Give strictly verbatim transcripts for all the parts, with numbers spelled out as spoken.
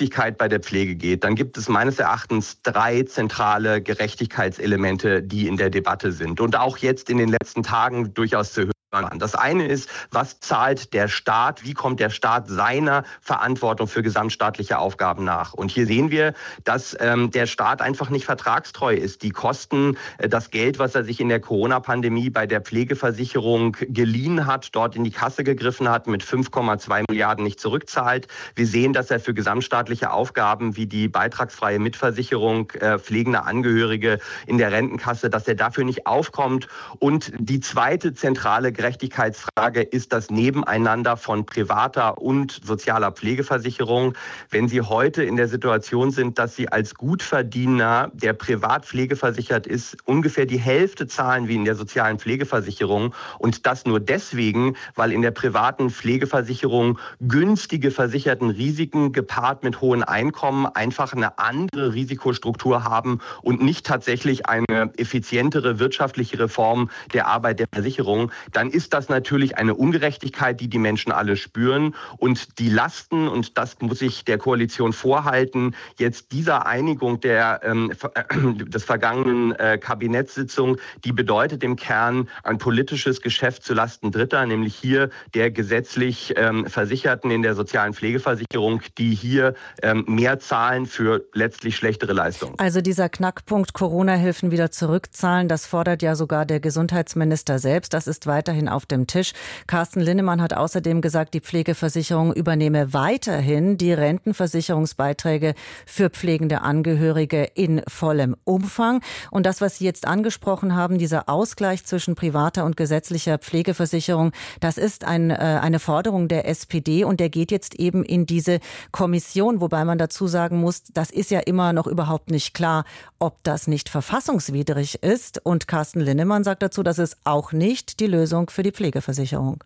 Gerechtigkeit bei der Pflege geht, dann gibt es meines Erachtens drei zentrale Gerechtigkeitselemente, die in der Debatte sind und auch jetzt in den letzten Tagen durchaus zu hören. Das eine ist, was zahlt der Staat, wie kommt der Staat seiner Verantwortung für gesamtstaatliche Aufgaben nach? Und hier sehen wir, dass ähm, der Staat einfach nicht vertragstreu ist. Die Kosten, äh, das Geld, was er sich in der Corona-Pandemie bei der Pflegeversicherung geliehen hat, dort in die Kasse gegriffen hat, mit fünf Komma zwei Milliarden nicht zurückzahlt. Wir sehen, dass er für gesamtstaatliche Aufgaben wie die beitragsfreie Mitversicherung äh, pflegender Angehörige in der Rentenkasse, dass er dafür nicht aufkommt. Und die zweite zentrale Gerechtigkeitsfrage ist das Nebeneinander von privater und sozialer Pflegeversicherung. Wenn Sie heute in der Situation sind, dass Sie als Gutverdiener, der privat pflegeversichert ist, ungefähr die Hälfte zahlen wie in der sozialen Pflegeversicherung und das nur deswegen, weil in der privaten Pflegeversicherung günstige versicherten Risiken gepaart mit hohen Einkommen einfach eine andere Risikostruktur haben und nicht tatsächlich eine effizientere wirtschaftliche Form der Arbeit der Versicherung, dann ist das natürlich eine Ungerechtigkeit, die die Menschen alle spüren. Und die Lasten, und das muss ich der Koalition vorhalten, jetzt dieser Einigung der, ähm, des vergangenen äh, Kabinettssitzung, die bedeutet im Kern ein politisches Geschäft zulasten Dritter, nämlich hier der gesetzlich ähm, Versicherten in der sozialen Pflegeversicherung, die hier ähm, mehr zahlen für letztlich schlechtere Leistungen. Also dieser Knackpunkt Corona-Hilfen wieder zurückzahlen, das fordert ja sogar der Gesundheitsminister selbst. Das ist weiterhin auf dem Tisch. Carsten Linnemann hat außerdem gesagt, die Pflegeversicherung übernehme weiterhin die Rentenversicherungsbeiträge für pflegende Angehörige in vollem Umfang. Und das, was Sie jetzt angesprochen haben, dieser Ausgleich zwischen privater und gesetzlicher Pflegeversicherung, das ist ein, äh, eine Forderung der S P D und der geht jetzt eben in diese Kommission, wobei man dazu sagen muss, das ist ja immer noch überhaupt nicht klar, ob das nicht verfassungswidrig ist. Und Carsten Linnemann sagt dazu, das ist auch nicht die Lösung für die Pflegeversicherung.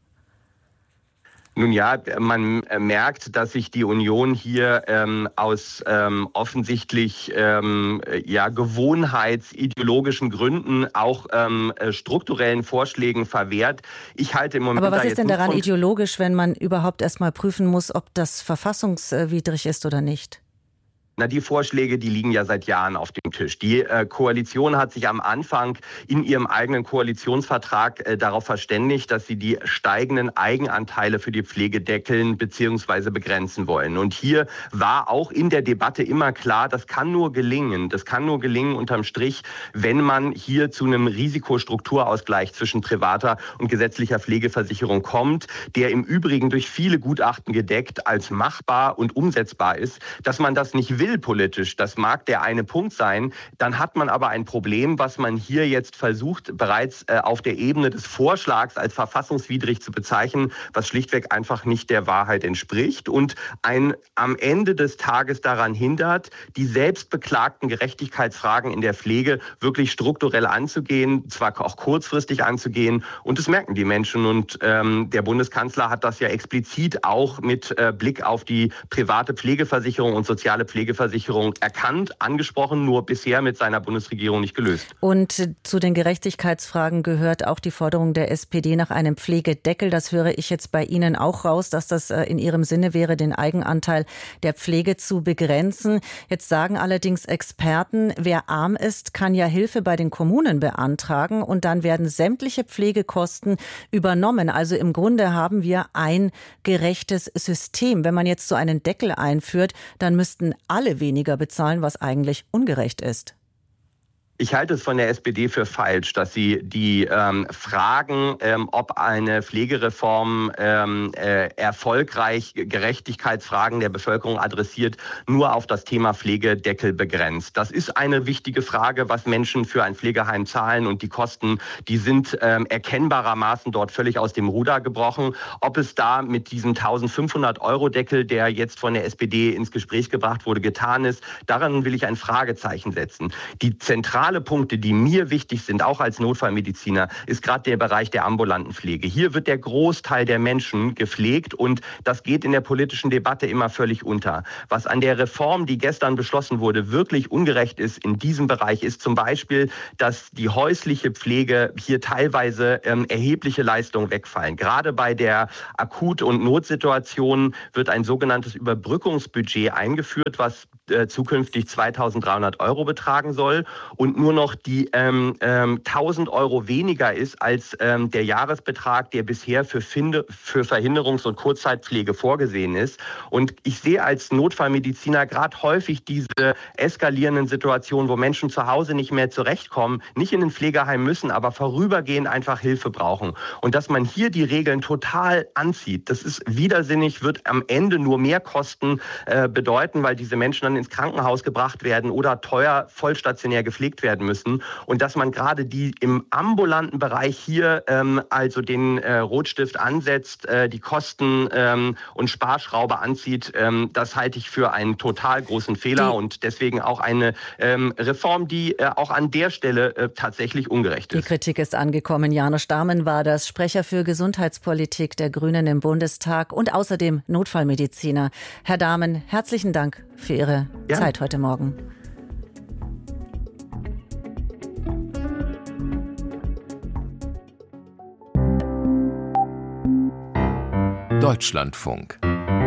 Nun ja, man merkt, dass sich die Union hier ähm, aus ähm, offensichtlich ähm, ja, gewohnheitsideologischen Gründen auch ähm, strukturellen Vorschlägen verwehrt. Ich halte im Moment. Aber was da ist denn daran von... ideologisch, wenn man überhaupt erst mal prüfen muss, ob das verfassungswidrig ist oder nicht? Na, die Vorschläge, die liegen ja seit Jahren auf dem Tisch. Die äh, Koalition hat sich am Anfang in ihrem eigenen Koalitionsvertrag äh, darauf verständigt, dass sie die steigenden Eigenanteile für die Pflege deckeln bzw. begrenzen wollen. Und hier war auch in der Debatte immer klar, das kann nur gelingen. Das kann nur gelingen unterm Strich, wenn man hier zu einem Risikostrukturausgleich zwischen privater und gesetzlicher Pflegeversicherung kommt, der im Übrigen durch viele Gutachten gedeckt als machbar und umsetzbar ist. Dass man das nicht will, politisch, das mag der eine Punkt sein, dann hat man aber ein Problem, was man hier jetzt versucht, bereits äh, auf der Ebene des Vorschlags als verfassungswidrig zu bezeichnen, was schlichtweg einfach nicht der Wahrheit entspricht und ein am Ende des Tages daran hindert, die selbstbeklagten Gerechtigkeitsfragen in der Pflege wirklich strukturell anzugehen, zwar auch kurzfristig anzugehen, und das merken die Menschen und ähm, der Bundeskanzler hat das ja explizit auch mit äh, Blick auf die private Pflegeversicherung und soziale Pflegeversicherung erkannt, angesprochen, nur bisher mit seiner Bundesregierung nicht gelöst. Und zu den Gerechtigkeitsfragen gehört auch die Forderung der S P D nach einem Pflegedeckel. Das höre ich jetzt bei Ihnen auch raus, dass das in Ihrem Sinne wäre, den Eigenanteil der Pflege zu begrenzen. Jetzt sagen allerdings Experten, wer arm ist, kann ja Hilfe bei den Kommunen beantragen und dann werden sämtliche Pflegekosten übernommen. Also im Grunde haben wir ein gerechtes System. Wenn man jetzt so einen Deckel einführt, dann müssten alle weniger bezahlen, was eigentlich ungerecht ist. Ich halte es von der S P D für falsch, dass sie die ähm, Fragen, ähm, ob eine Pflegereform ähm, äh, erfolgreich Gerechtigkeitsfragen der Bevölkerung adressiert, nur auf das Thema Pflegedeckel begrenzt. Das ist eine wichtige Frage, was Menschen für ein Pflegeheim zahlen, und die Kosten, die sind ähm, erkennbarermaßen dort völlig aus dem Ruder gebrochen. Ob es da mit diesem eintausendfünfhundert Euro Deckel, der jetzt von der S P D ins Gespräch gebracht wurde, getan ist, daran will ich ein Fragezeichen setzen. Die zentrale zentrale Punkte, die mir wichtig sind, auch als Notfallmediziner, ist gerade der Bereich der ambulanten Pflege. Hier wird der Großteil der Menschen gepflegt und das geht in der politischen Debatte immer völlig unter. Was an der Reform, die gestern beschlossen wurde, wirklich ungerecht ist in diesem Bereich, ist zum Beispiel, dass die häusliche Pflege hier teilweise ähm, erhebliche Leistungen wegfallen. Gerade bei der Akut- und Notsituation wird ein sogenanntes Überbrückungsbudget eingeführt, was äh, zukünftig zweitausenddreihundert Euro betragen soll und nur noch die ähm, ähm, tausend Euro weniger ist als ähm, der Jahresbetrag, der bisher für, Finde, für Verhinderungs- und Kurzzeitpflege vorgesehen ist. Und ich sehe als Notfallmediziner gerade häufig diese eskalierenden Situationen, wo Menschen zu Hause nicht mehr zurechtkommen, nicht in den Pflegeheim müssen, aber vorübergehend einfach Hilfe brauchen. Und dass man hier die Regeln total anzieht, das ist widersinnig, wird am Ende nur mehr Kosten äh, bedeuten, weil diese Menschen dann ins Krankenhaus gebracht werden oder teuer vollstationär gepflegt werden müssen. Und dass man gerade die im ambulanten Bereich hier ähm, also den äh, Rotstift ansetzt, äh, die Kosten ähm, und Sparschraube anzieht, ähm, das halte ich für einen total großen Fehler die, und deswegen auch eine ähm, Reform, die äh, auch an der Stelle äh, tatsächlich ungerecht ist. Die Kritik ist angekommen. Janusz Dahmen war das, Sprecher für Gesundheitspolitik der Grünen im Bundestag und außerdem Notfallmediziner. Herr Dahmen, herzlichen Dank für Ihre ja. Zeit heute Morgen. Deutschlandfunk.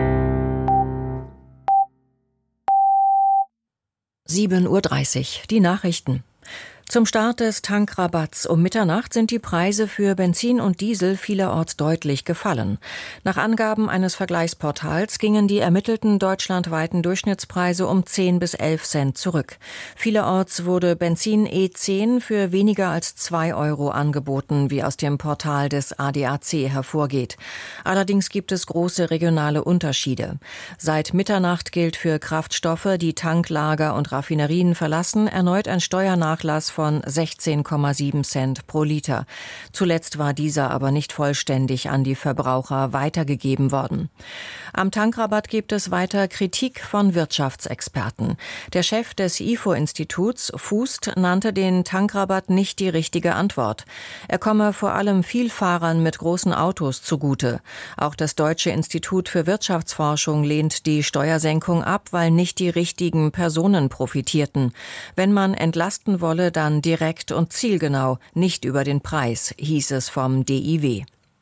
sieben Uhr dreißig, die Nachrichten. Zum Start des Tankrabatts um Mitternacht sind die Preise für Benzin und Diesel vielerorts deutlich gefallen. Nach Angaben eines Vergleichsportals gingen die ermittelten deutschlandweiten Durchschnittspreise um zehn bis elf Cent zurück. Vielerorts wurde Benzin E zehn für weniger als zwei Euro angeboten, wie aus dem Portal des A D A C hervorgeht. Allerdings gibt es große regionale Unterschiede. Seit Mitternacht gilt für Kraftstoffe, die Tanklager und Raffinerien verlassen, erneut ein Steuernachlass von sechzehn Komma sieben Cent pro Liter. Zuletzt war dieser aber nicht vollständig an die Verbraucher weitergegeben worden. Am Tankrabatt gibt es weiter Kritik von Wirtschaftsexperten. Der Chef des I F O-Instituts, Fußt, nannte den Tankrabatt nicht die richtige Antwort. Er komme vor allem Vielfahrern mit großen Autos zugute. Auch das Deutsche Institut für Wirtschaftsforschung lehnt die Steuersenkung ab, weil nicht die richtigen Personen profitierten. Wenn man entlasten wolle, dann direkt und zielgenau, nicht über den Preis, hieß es vom D I W.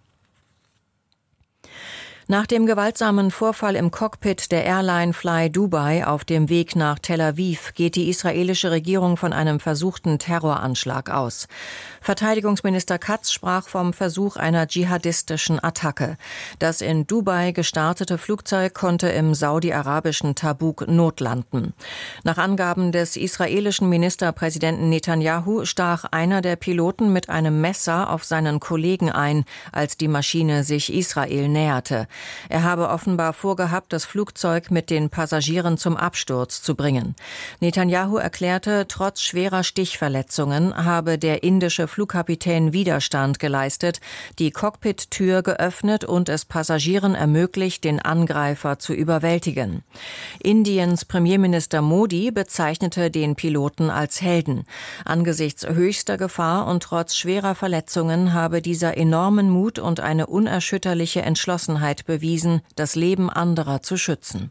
Nach dem gewaltsamen Vorfall im Cockpit der Airline Fly Dubai auf dem Weg nach Tel Aviv geht die israelische Regierung von einem versuchten Terroranschlag aus. Verteidigungsminister Katz sprach vom Versuch einer dschihadistischen Attacke. Das in Dubai gestartete Flugzeug konnte im saudi-arabischen Tabuk notlanden. Nach Angaben des israelischen Ministerpräsidenten Netanyahu stach einer der Piloten mit einem Messer auf seinen Kollegen ein, als die Maschine sich Israel näherte. Er habe offenbar vorgehabt, das Flugzeug mit den Passagieren zum Absturz zu bringen. Netanyahu erklärte, trotz schwerer Stichverletzungen habe der indische Flugkapitän Widerstand geleistet, die Cockpit-Tür geöffnet und es Passagieren ermöglicht, den Angreifer zu überwältigen. Indiens Premierminister Modi bezeichnete den Piloten als Helden. Angesichts höchster Gefahr und trotz schwerer Verletzungen habe dieser enormen Mut und eine unerschütterliche Entschlossenheit bewiesen, das Leben anderer zu schützen.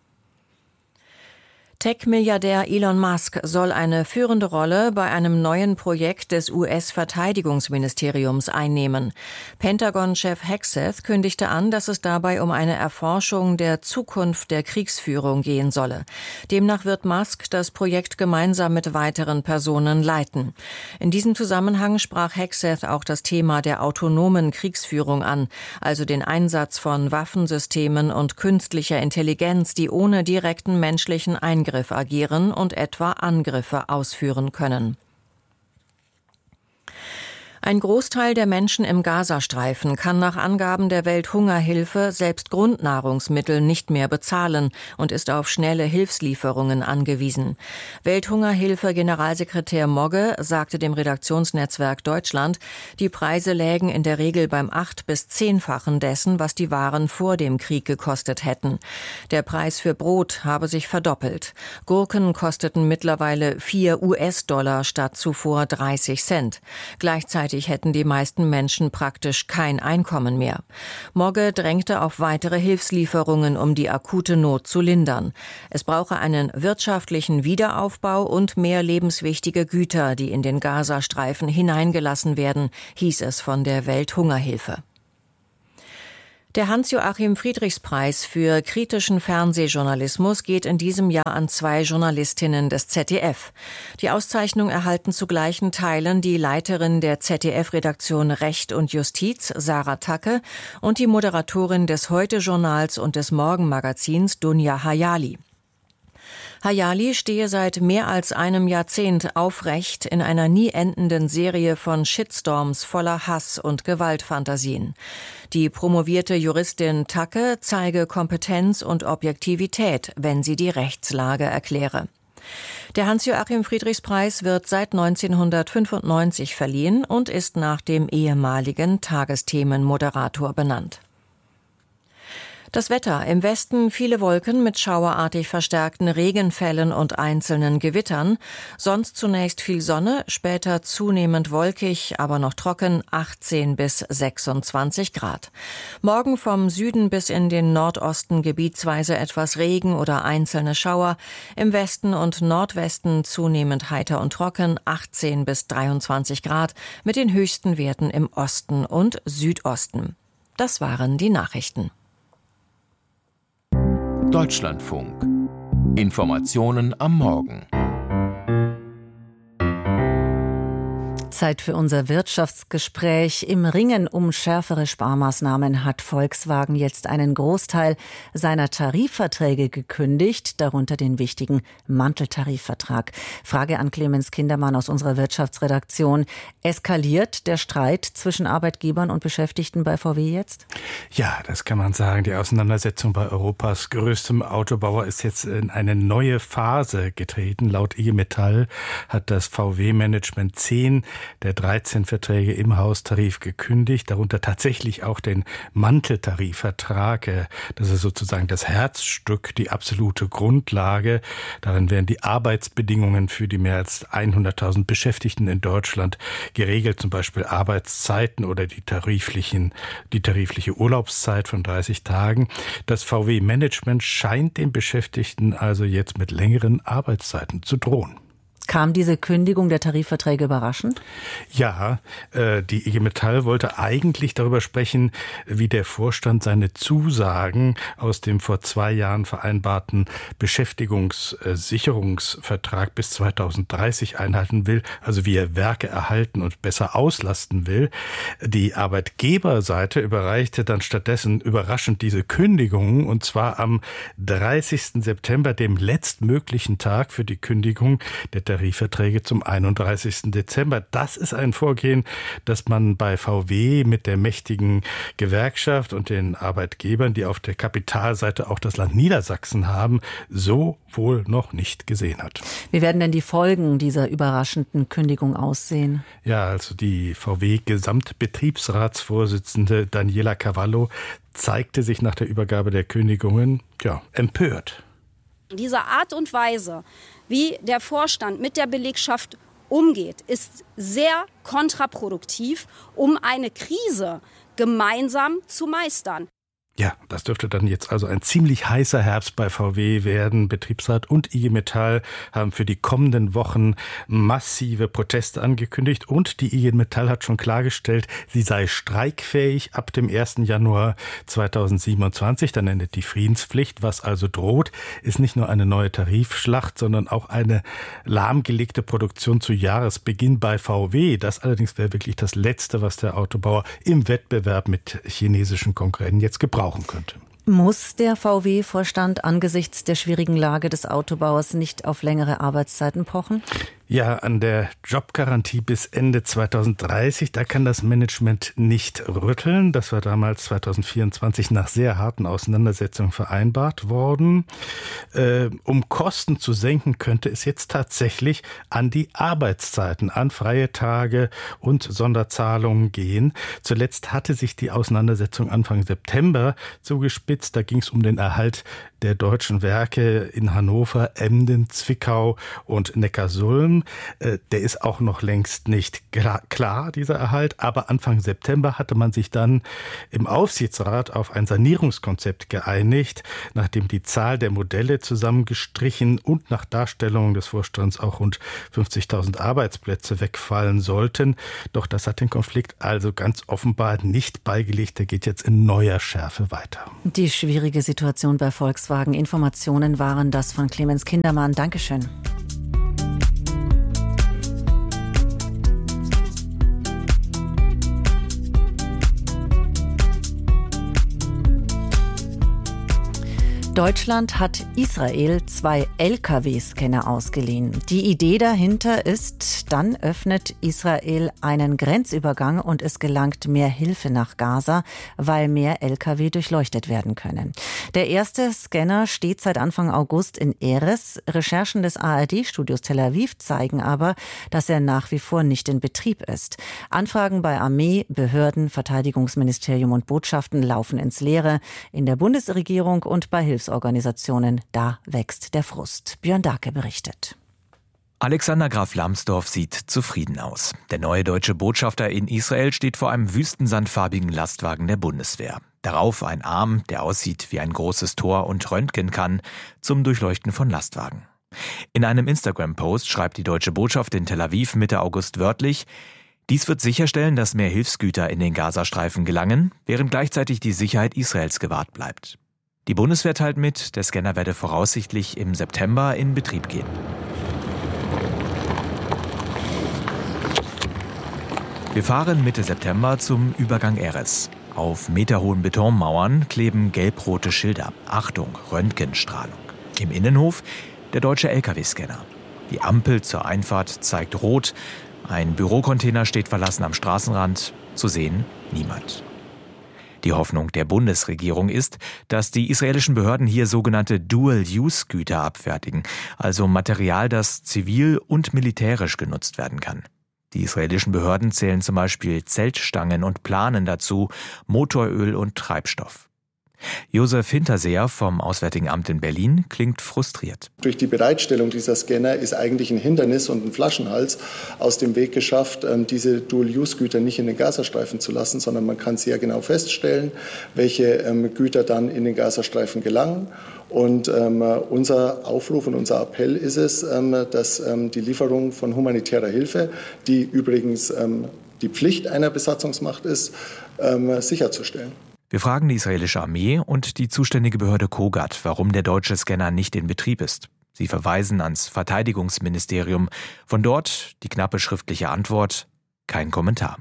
Tech-Milliardär Elon Musk soll eine führende Rolle bei einem neuen Projekt des U S-Verteidigungsministeriums einnehmen. Pentagon-Chef Hegseth kündigte an, dass es dabei um eine Erforschung der Zukunft der Kriegsführung gehen solle. Demnach wird Musk das Projekt gemeinsam mit weiteren Personen leiten. In diesem Zusammenhang sprach Hegseth auch das Thema der autonomen Kriegsführung an, also den Einsatz von Waffensystemen und künstlicher Intelligenz, die ohne direkten menschlichen Eingriff agieren und etwa Angriffe ausführen können. Ein Großteil der Menschen im Gazastreifen kann nach Angaben der Welthungerhilfe selbst Grundnahrungsmittel nicht mehr bezahlen und ist auf schnelle Hilfslieferungen angewiesen. Welthungerhilfe-Generalsekretär Mogge sagte dem Redaktionsnetzwerk Deutschland, die Preise lägen in der Regel beim acht- bis zehnfachen dessen, was die Waren vor dem Krieg gekostet hätten. Der Preis für Brot habe sich verdoppelt. Gurken kosteten mittlerweile vier US-Dollar statt zuvor dreißig Cent. Gleichzeitig hätten die meisten Menschen praktisch kein Einkommen mehr. Mogge drängte auf weitere Hilfslieferungen, um die akute Not zu lindern. Es brauche einen wirtschaftlichen Wiederaufbau und mehr lebenswichtige Güter, die in den Gazastreifen hineingelassen werden, hieß es von der Welthungerhilfe. Der Hans-Joachim-Friedrichs-Preis für kritischen Fernsehjournalismus geht in diesem Jahr an zwei Journalistinnen des Z D F. Die Auszeichnung erhalten zu gleichen Teilen die Leiterin der Z D F-Redaktion Recht und Justiz, Sarah Tacke, und die Moderatorin des Heute-Journals und des Morgenmagazins, Dunja Hayali. Hayali stehe seit mehr als einem Jahrzehnt aufrecht in einer nie endenden Serie von Shitstorms voller Hass und Gewaltfantasien. Die promovierte Juristin Tacke zeige Kompetenz und Objektivität, wenn sie die Rechtslage erkläre. Der Hans-Joachim-Friedrichs-Preis wird seit neunzehnhundertfünfundneunzig verliehen und ist nach dem ehemaligen Tagesthemenmoderator benannt. Das Wetter: im Westen viele Wolken mit schauerartig verstärkten Regenfällen und einzelnen Gewittern. Sonst zunächst viel Sonne, später zunehmend wolkig, aber noch trocken, achtzehn bis sechsundzwanzig Grad. Morgen vom Süden bis in den Nordosten gebietsweise etwas Regen oder einzelne Schauer. Im Westen und Nordwesten zunehmend heiter und trocken, achtzehn bis dreiundzwanzig Grad, mit den höchsten Werten im Osten und Südosten. Das waren die Nachrichten. Deutschlandfunk. Informationen am Morgen. Zeit für unser Wirtschaftsgespräch. Im Ringen um schärfere Sparmaßnahmen hat Volkswagen jetzt einen Großteil seiner Tarifverträge gekündigt, darunter den wichtigen Manteltarifvertrag. Frage an Clemens Kindermann aus unserer Wirtschaftsredaktion. Eskaliert der Streit zwischen Arbeitgebern und Beschäftigten bei V W jetzt? Ja, das kann man sagen. Die Auseinandersetzung bei Europas größtem Autobauer ist jetzt in eine neue Phase getreten. Laut I G Metall hat das V W-Management zehn der dreizehn Verträge im Haustarif gekündigt, darunter tatsächlich auch den Manteltarifvertrag. Das ist sozusagen das Herzstück, die absolute Grundlage. Darin werden die Arbeitsbedingungen für die mehr als hunderttausend Beschäftigten in Deutschland geregelt, zum Beispiel Arbeitszeiten oder die tariflichen, die tarifliche Urlaubszeit von dreißig Tagen. Das V W-Management scheint den Beschäftigten also jetzt mit längeren Arbeitszeiten zu drohen. Kam diese Kündigung der Tarifverträge überraschend? Ja, äh, die I G Metall wollte eigentlich darüber sprechen, wie der Vorstand seine Zusagen aus dem vor zwei Jahren vereinbarten Beschäftigungssicherungsvertrag bis zweitausenddreißig einhalten will, also wie er Werke erhalten und besser auslasten will. Die Arbeitgeberseite überreichte dann stattdessen überraschend diese Kündigungen, und zwar am dreißigsten September, dem letztmöglichen Tag für die Kündigung der Tarifverträge zum einunddreißigsten Dezember. Das ist ein Vorgehen, das man bei V W mit der mächtigen Gewerkschaft und den Arbeitgebern, die auf der Kapitalseite auch das Land Niedersachsen haben, so wohl noch nicht gesehen hat. Wie werden denn die Folgen dieser überraschenden Kündigung aussehen? Ja, also die V W-Gesamtbetriebsratsvorsitzende Daniela Cavallo zeigte sich nach der Übergabe der Kündigungen, ja, empört. Diese Art und Weise, wie der Vorstand mit der Belegschaft umgeht, ist sehr kontraproduktiv, um eine Krise gemeinsam zu meistern. Ja, das dürfte dann jetzt also ein ziemlich heißer Herbst bei V W werden. Betriebsrat und I G Metall haben für die kommenden Wochen massive Proteste angekündigt, und die I G Metall hat schon klargestellt, sie sei streikfähig ab dem ersten Januar zweitausendsiebenundzwanzig. Dann endet die Friedenspflicht. Was also droht, ist nicht nur eine neue Tarifschlacht, sondern auch eine lahmgelegte Produktion zu Jahresbeginn bei V W. Das allerdings wäre wirklich das Letzte, was der Autobauer im Wettbewerb mit chinesischen Konkurrenten jetzt gebraucht könnte. Muss der V W-Vorstand angesichts der schwierigen Lage des Autobauers nicht auf längere Arbeitszeiten pochen? Ja, an der Jobgarantie bis Ende zweitausenddreißig, da kann das Management nicht rütteln. Das war damals zweitausendvierundzwanzig nach sehr harten Auseinandersetzungen vereinbart worden. Äh, um Kosten zu senken, könnte es jetzt tatsächlich an die Arbeitszeiten, an freie Tage und Sonderzahlungen gehen. Zuletzt hatte sich die Auseinandersetzung Anfang September zugespitzt. Da ging es um den Erhalt der deutschen Werke in Hannover, Emden, Zwickau und Neckarsulm. Der ist auch noch längst nicht klar, dieser Erhalt. Aber Anfang September hatte man sich dann im Aufsichtsrat auf ein Sanierungskonzept geeinigt, nachdem die Zahl der Modelle zusammengestrichen und nach Darstellung des Vorstands auch rund fünfzigtausend Arbeitsplätze wegfallen sollten. Doch das hat den Konflikt also ganz offenbar nicht beigelegt. Der geht jetzt in neuer Schärfe weiter. Die schwierige Situation bei Volkswagen. Informationen waren das von Clemens Kindermann. Dankeschön. Deutschland hat Israel zwei L K W-Scanner ausgeliehen. Die Idee dahinter ist, dann öffnet Israel einen Grenzübergang und es gelangt mehr Hilfe nach Gaza, weil mehr L K W durchleuchtet werden können. Der erste Scanner steht seit Anfang August in Erez. Recherchen des A R D-Studios Tel Aviv zeigen aber, dass er nach wie vor nicht in Betrieb ist. Anfragen bei Armee, Behörden, Verteidigungsministerium und Botschaften laufen ins Leere. In der Bundesregierung und bei Hilfsorganisationen, da wächst der Frust. Björn Dake berichtet. Alexander Graf Lambsdorff sieht zufrieden aus. Der neue deutsche Botschafter in Israel steht vor einem wüstensandfarbigen Lastwagen der Bundeswehr. Darauf ein Arm, der aussieht wie ein großes Tor und röntgen kann, zum Durchleuchten von Lastwagen. In einem Instagram-Post schreibt die deutsche Botschaft in Tel Aviv Mitte August wörtlich: Dies wird sicherstellen, dass mehr Hilfsgüter in den Gazastreifen gelangen, während gleichzeitig die Sicherheit Israels gewahrt bleibt. Die Bundeswehr teilt mit, der Scanner werde voraussichtlich im September in Betrieb gehen. Wir fahren Mitte September zum Übergang Erez. Auf meterhohen Betonmauern kleben gelb-rote Schilder. Achtung, Röntgenstrahlung. Im Innenhof der deutsche L K W-Scanner. Die Ampel zur Einfahrt zeigt rot. Ein Bürocontainer steht verlassen am Straßenrand. Zu sehen niemand. Die Hoffnung der Bundesregierung ist, dass die israelischen Behörden hier sogenannte Dual-Use-Güter abfertigen, also Material, das zivil und militärisch genutzt werden kann. Die israelischen Behörden zählen zum Beispiel Zeltstangen und Planen dazu, Motoröl und Treibstoff. Josef Hinterseher vom Auswärtigen Amt in Berlin klingt frustriert. Durch die Bereitstellung dieser Scanner ist eigentlich ein Hindernis und ein Flaschenhals aus dem Weg geschafft, diese Dual-Use-Güter nicht in den Gazastreifen zu lassen, sondern man kann sehr genau feststellen, welche Güter dann in den Gazastreifen gelangen. Und ähm, unser Aufruf und unser Appell ist es, ähm, dass ähm, die Lieferung von humanitärer Hilfe, die übrigens ähm, die Pflicht einer Besatzungsmacht ist, ähm, sicherzustellen. Wir fragen die israelische Armee und die zuständige Behörde Kogat, warum der deutsche Scanner nicht in Betrieb ist. Sie verweisen ans Verteidigungsministerium. Von dort die knappe schriftliche Antwort: kein Kommentar.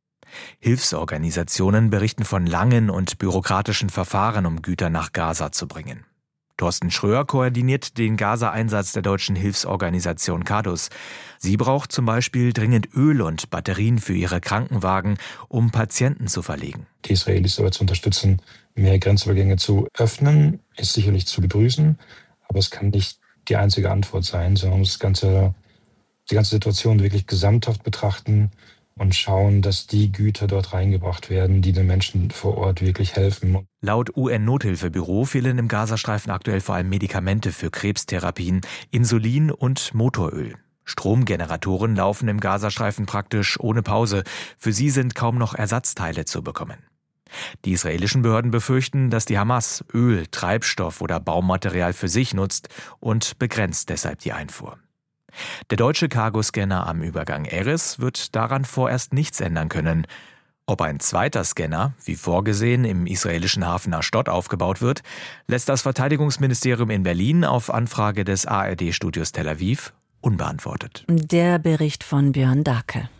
Hilfsorganisationen berichten von langen und bürokratischen Verfahren, um Güter nach Gaza zu bringen. Thorsten Schröer koordiniert den Gaza-Einsatz der deutschen Hilfsorganisation Kadus. Sie braucht zum Beispiel dringend Öl und Batterien für ihre Krankenwagen, um Patienten zu verlegen. Die Israelis dabei zu unterstützen, mehr Grenzübergänge zu öffnen, ist sicherlich zu begrüßen. Aber es kann nicht die einzige Antwort sein, sondern das ganze, die ganze Situation wirklich gesamthaft betrachten und schauen, dass die Güter dort reingebracht werden, die den Menschen vor Ort wirklich helfen. Laut U N-Nothilfebüro fehlen im Gazastreifen aktuell vor allem Medikamente für Krebstherapien, Insulin und Motoröl. Stromgeneratoren laufen im Gazastreifen praktisch ohne Pause. Für sie sind kaum noch Ersatzteile zu bekommen. Die israelischen Behörden befürchten, dass die Hamas Öl, Treibstoff oder Baumaterial für sich nutzt und begrenzt deshalb die Einfuhr. Der deutsche Cargo-Scanner am Übergang Erez wird daran vorerst nichts ändern können. Ob ein zweiter Scanner, wie vorgesehen, im israelischen Hafen Ashdod aufgebaut wird, lässt das Verteidigungsministerium in Berlin auf Anfrage des A R D-Studios Tel Aviv unbeantwortet. Der Bericht von Björn Dake.